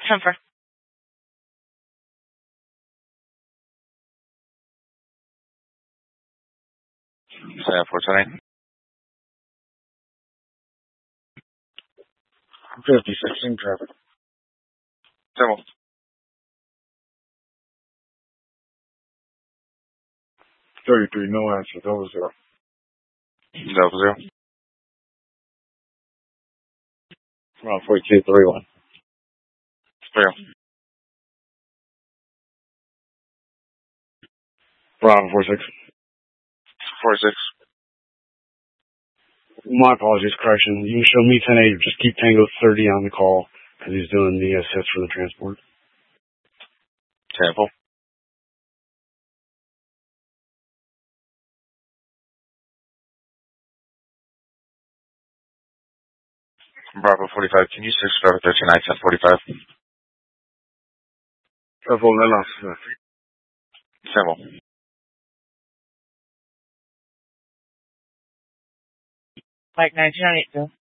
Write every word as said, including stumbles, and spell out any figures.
ten four. Seven four twenty. fifty-six in traffic. Seven. thirty-three, no answer. Double zero. Double zero. Round forty-two, three one. Zero. Round forty-six. Four six. My apologies, correction. You can show me ten eight, just keep Tango thirty on the call, because he's doing the assist for the transport. Sample. Bravo forty-five, can you search Bravo thirty-nine, ten forty-five? Bravo, Lelas. Sample. Mike nineteen on eight two.